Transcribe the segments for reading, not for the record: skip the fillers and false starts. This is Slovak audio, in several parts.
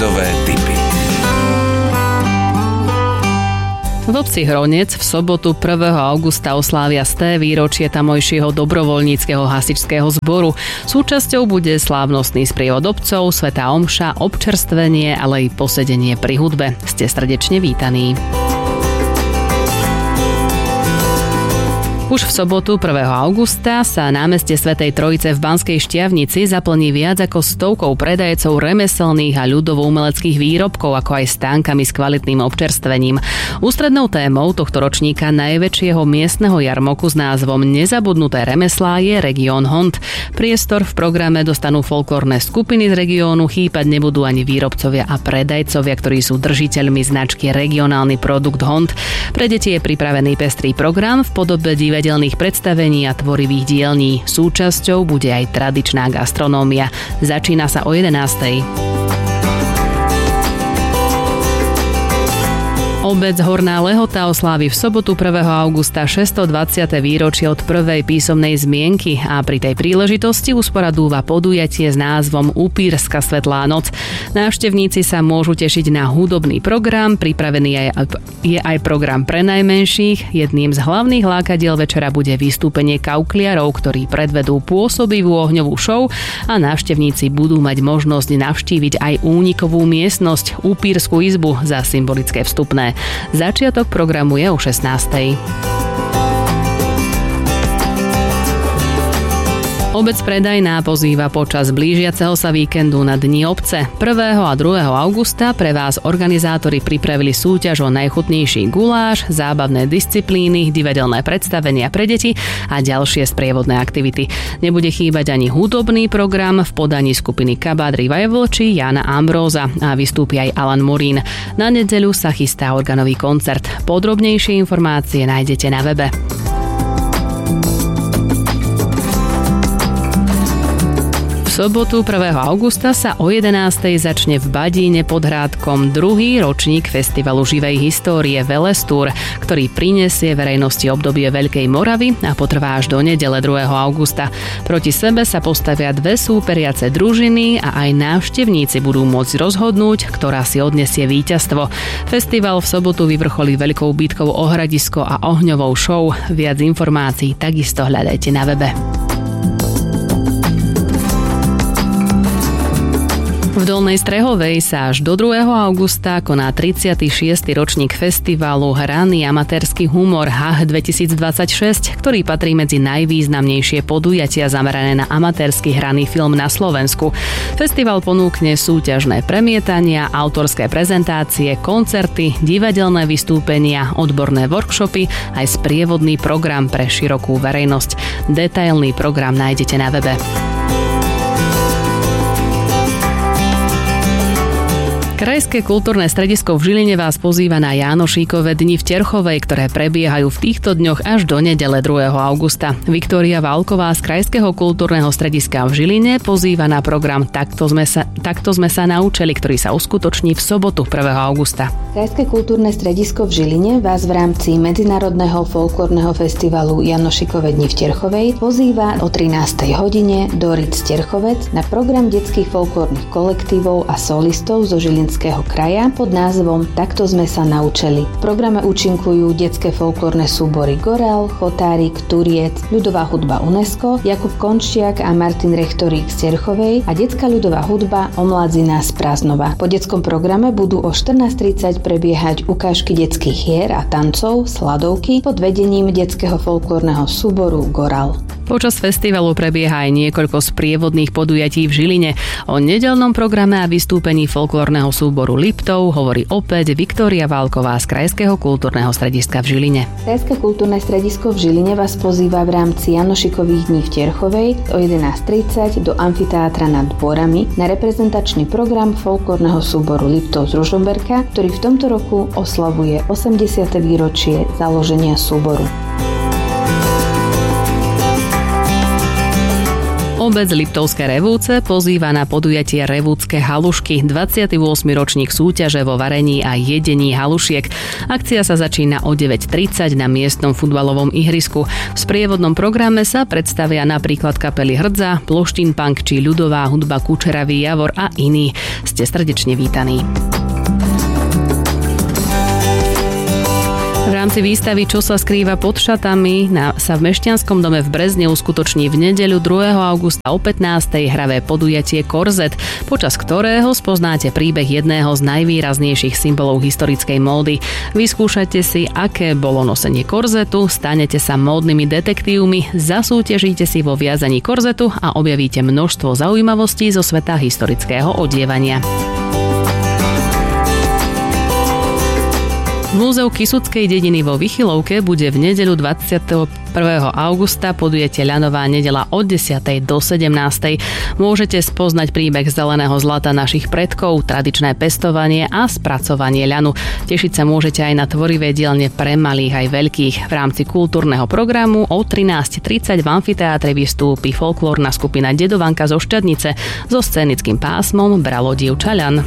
Víkendové tipy. V obci Hronec v sobotu 1. augusta oslávia 100. výročie tamojšieho dobrovoľníckeho hasičského zboru. Súčasťou bude slávnostný sprievod obcov, svätá omša, občerstvenie, ale i posedenie pri hudbe. Ste srdečne vítaní. Už v sobotu 1. augusta sa námestie Svätej Trojice v Banskej Štiavnici zaplní viac ako 100 predajcov remeselných a ľudovo-umeleckých výrobkov, ako aj stánkami s kvalitným občerstvením. Ústrednou témou tohto ročníka najväčšieho miestneho jarmoku s názvom Nezabudnuté remeslá je región Hont. Priestor v programe dostanú folklórne skupiny z regiónu, chýbať nebudú ani výrobcovia a predajcovia, ktorí sú držiteľmi značky Regionálny produkt Hont. Pre deti je pripravený pestrý program v podobe divadelných predstavení a tvorivých dielní. Súčasťou bude aj tradičná gastronómia. Začína sa o 11:00. Obec Horná Lehota oslávi v sobotu 1. augusta 620. výročie od prvej písomnej zmienky a pri tej príležitosti usporadúva podujatie s názvom Upírska svetlá noc. Návštevníci sa môžu tešiť na hudobný program, pripravený je aj program pre najmenších. Jedným z hlavných lákadiel večera bude vystúpenie kaukliarov, ktorí predvedú pôsobivú ohňovú show a návštevníci budú mať možnosť navštíviť aj únikovú miestnosť, Upírsku izbu za symbolické vstupné. Začiatok programu je o 16:00. Obec Predajná pozýva počas blížiaceho sa víkendu na Dni obce. 1. a 2. augusta pre vás organizátori pripravili súťaž o najchutnejší guláš, zábavné disciplíny, divadelné predstavenia pre deti a ďalšie sprievodné aktivity. Nebude chýbať ani hudobný program v podaní skupiny Kabát Revival či Jana Ambróza a vystúpi aj Alan Morín. Na nedeľu sa chystá organový koncert. Podrobnejšie informácie nájdete na webe. V sobotu 1. augusta sa o 11:00 začne v Badíne pod Hrádkom druhý ročník festivalu živej histórie Velestúr, ktorý prinesie verejnosti obdobie Veľkej Moravy a potrvá až do nedele 2. augusta. Proti sebe sa postavia dve súperiace družiny a aj návštevníci budú môcť rozhodnúť, ktorá si odnesie víťazstvo. Festival v sobotu vyvrcholí veľkou bitkou o hradisko a ohňovou show. Viac informácií takisto hľadajte na webe. V Dolnej Strehovej sa až do 2. augusta koná 36. ročník festivalu Hraný amatérsky humor HAH 2026, ktorý patrí medzi najvýznamnejšie podujatia zamerané na amatérsky hraný film na Slovensku. Festival ponúkne súťažné premietania, autorské prezentácie, koncerty, divadelné vystúpenia, odborné workshopy, aj sprievodný program pre širokú verejnosť. Detailný program nájdete na webe. Krajské kultúrne stredisko v Žiline vás pozýva na Jánošíkove dni v Terchovej, ktoré prebiehajú v týchto dňoch až do nedele 2. augusta. Viktória Válková z Krajského kultúrneho strediska v Žiline pozýva na program Takto sme sa naučili, ktorý sa uskutoční v sobotu 1. augusta. Krajské kultúrne stredisko v Žiline vás v rámci Medzinárodného folklórneho festivalu Jánošíkove dni v Terchovej pozýva o 13:00 hodine do Ritz Terchovec na program detských folklórnych kolektívov a solistov zo Žilinského kraja pod názvom Takto sme sa naučili. V programe účinkujú detské folklórne súbory Gorál, Chotárik, Turiec, ľudová hudba UNESCO, Jakub Končiak a Martin Rechtorík z Terchovej a detská ľudová hudba Omladzina z Práznova. Po detskom programe budú o 14:30 prebiehať ukážky detských hier a tancov, sladovky pod vedením detského folklórneho súboru Gorál. Počas festivalu prebieha aj niekoľko sprievodných podujatí v Žiline. O nedeľnom programe a vystúpení folklórneho súboru Liptov hovorí opäť Viktória Válková z Krajského kultúrneho strediska v Žiline. Krajské kultúrne stredisko v Žiline vás pozýva v rámci Jánošíkových dní v Terchovej o 11:30 do amfiteátra nad Dvorami na reprezentačný program folklórneho súboru Liptov z Ružomberka, ktorý v tomto roku oslavuje 80. výročie založenia súboru. Obec Liptovské Revúce pozýva na podujatie Revúcke halušky, 28. ročník súťaže vo varení a jedení halušiek. Akcia sa začína o 9:30 na miestnom futbalovom ihrisku. V sprievodnom programe sa predstavia napríklad kapely Hrdza, Ploštín Punk či ľudová hudba Kučeravý Javor a iní. Ste srdečne vítaní. V rámci výstavy Čo sa skrýva pod šatami sa v Mešťanskom dome v Brezne uskutoční v nedeľu 2. augusta o 15:00 hravé podujatie Korzet, počas ktorého spoznáte príbeh jedného z najvýraznejších symbolov historickej módy. Vyskúšajte si, aké bolo nosenie korzetu, stanete sa módnymi detektívmi, zasúťažíte si vo viazaní korzetu a objavíte množstvo zaujímavostí zo sveta historického odievania. V Múzeu Kysuckej dediny vo Vychylovke bude v nedeľu 21. augusta podujatie ľanová nedeľa od 10:00 do 17:00. Môžete spoznať príbeh zeleného zlata našich predkov, tradičné pestovanie a spracovanie ľanu. Tešiť sa môžete aj na tvorivé dielne pre malých aj veľkých. V rámci kultúrneho programu o 13:30 v amfiteátre vystúpi folklórna skupina Dedovanka zo Štadnice so scénickým pásmom Bralo dievča ľan.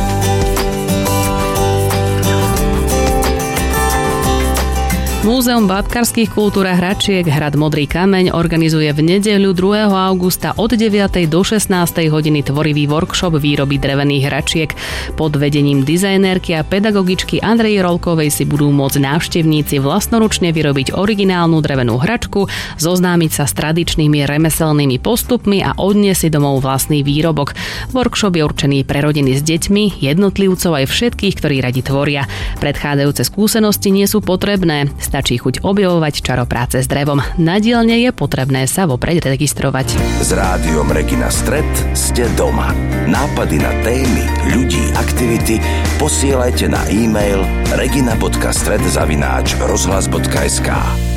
Múzeum babkarských kultúr a hračiek Hrad Modrý kameň organizuje v nedeľu 2. augusta od 9:00 do 16:00 hodiny tvorivý workshop výroby drevených hračiek. Pod vedením dizajnérky a pedagogičky Andreji Rolkovej si budú môcť návštevníci vlastnoručne vyrobiť originálnu drevenú hračku, zoznámiť sa s tradičnými remeselnými postupmi a odniesť si domov vlastný výrobok. Workshop je určený pre rodiny s deťmi, jednotlivcov aj všetkých, ktorí radi tvoria. Predchádzajúce skúsenosti nie sú potrebné. Stačí chuť objavovať čaro práce s drevom. Na dielne je potrebné sa vopred registrovať. S rádiom Regina Stret ste doma. Nápady na témy, ľudí, aktivity posielajte na e-mail regina.stret@rozhlas.sk.